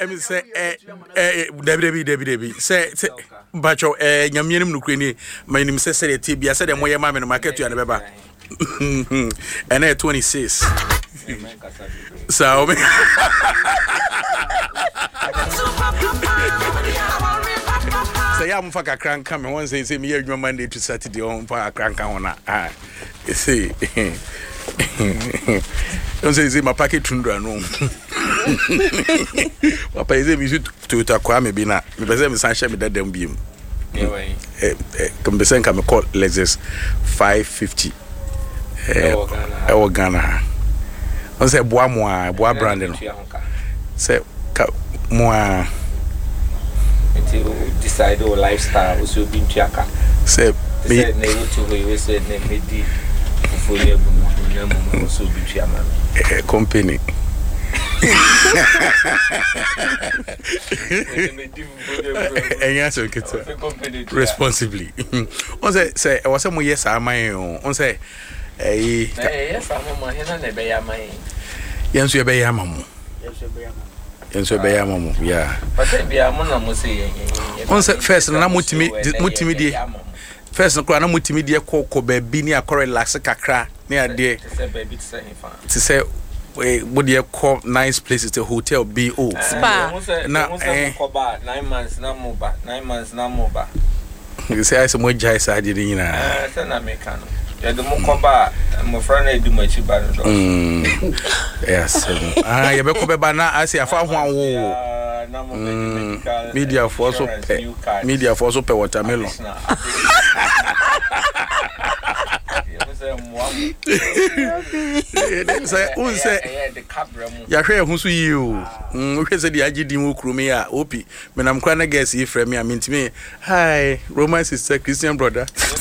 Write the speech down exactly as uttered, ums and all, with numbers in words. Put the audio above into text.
me say eh eh Debbie Debbie Debbie say say bacho eh nyamienim no kure ni my name say say the bia say dem moye ma me no market to beba and eh twenty-six so me say am fa kakran ka me won say say me adwuma Monday to Saturday on fa kakran ka wona ah see don't say say my packet tundra no papa is me to to akwa me bi na me pese me san share me dadam biem yeah way eh eh come be say come call Lexus five fifty eh e wo Ghana on say boa mo a boa brand no say ka mo a to decide our lifestyle so be ntiaka say me na you to we say na me di for you na mo so be ntiama eh company enya so kito responsibly on say say e was say mo yes aman on say eh yes aman he na be ya man yenso ye be ya mamu yenso be ya mamu yenso be ya mamu yeah but be ya mo na mo say on say first na mutimi mutimi die first no kra na mutimi die kokko ba bi ni akore relax kakra ne ade to say baby to say fa to say we would you call nice places to hotel B O spa na eh nine months na mo ba nine months na mo ba you say I some more jai side ni na eh say na make no ya do mo ko ba mo fra na edu machi ba no mm yes ah ya be ko be ba na asi afa ho awo na mo medical media for so pe media for so pe watermelon say un say ya hwe hu so yi o mm hwe say di agidi mu krumi a opi menam kwa na guess yi frame me amintimi hi Roman sister Christian brother